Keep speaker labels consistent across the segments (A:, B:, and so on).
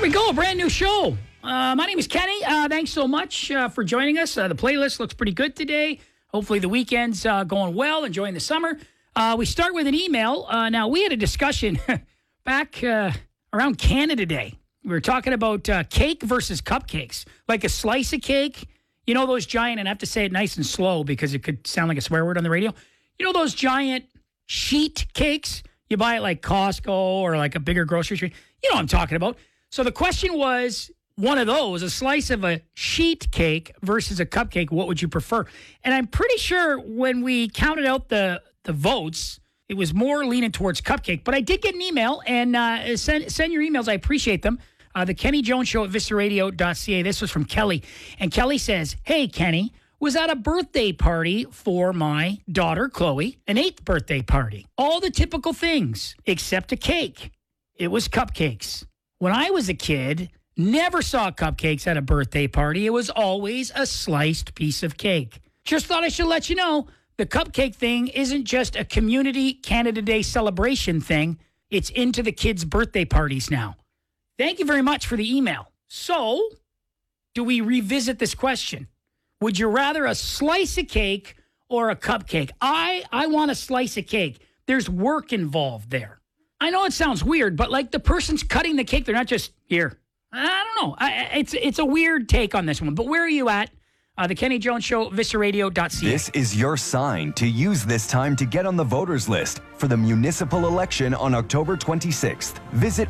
A: we go, a brand new show. My name is Kenny. Thanks so much for joining us. The playlist looks pretty good today. Hopefully the weekend's going well, enjoying the summer. We start with an email. Now, we had a discussion back around Canada Day. We were talking about cake versus cupcakes. Like a slice of cake, you know those giant, and I have to say it nice and slow because it could sound like a swear word on the radio. You know those giant sheet cakes? You buy it like Costco or like a bigger grocery store. You know what I'm talking about. So the question was, one of those, a slice of a sheet cake versus a cupcake, what would you prefer? And I'm pretty sure when we counted out the votes, it was more leaning towards cupcake. But I did get an email, and send your emails. I appreciate them. The Kenny Jones Show at visitaradio.ca. This was from Kelly. And Kelly says, hey, Kenny, was at a birthday party for my daughter, Chloe, an 8th birthday party. All the typical things, except a cake. It was cupcakes. When I was a kid, never saw cupcakes at a birthday party. It was always a sliced piece of cake. Just thought I should let you know, the cupcake thing isn't just a community Canada Day celebration thing. It's into the kids' birthday parties now. Thank you very much for the email. So, do we revisit this question? Would you rather a slice of cake or a cupcake? I want a slice of cake. There's work involved there. I know it sounds weird, but like the person's cutting the cake, they're not just here. I don't know. It's a weird take on this one. But where are you at? The Kenny Jones Show, visitaradio.ca.
B: This is your sign to use this time to get on the voters list for the municipal election on October 26th. Visit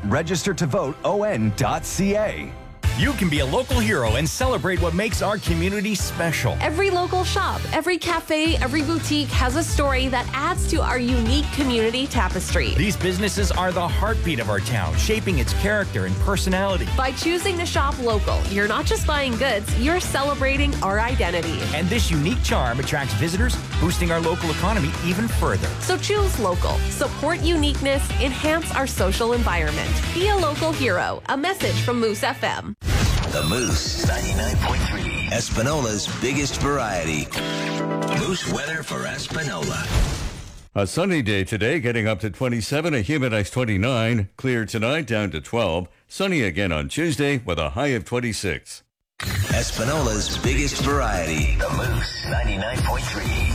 B: registertovoteon.ca.
C: You can be a local hero and celebrate what makes our community special.
D: Every local shop, every cafe, every boutique has a story that adds to our unique community tapestry.
C: These businesses are the heartbeat of our town, shaping its character and personality.
D: By choosing to shop local, you're not just buying goods, you're celebrating our identity.
C: And this unique charm attracts visitors, boosting our local economy even further.
D: So choose local, support uniqueness, enhance our social environment. Be a local hero. A message from Moose FM.
E: The Moose 99.3, Espinola's biggest variety. Moose weather for Espinola.
F: A sunny day today, getting up to 27, a humid high 29. Clear tonight, down to 12. Sunny again on Tuesday with a high of 26.
E: Espinola's biggest variety. The Moose 99.3.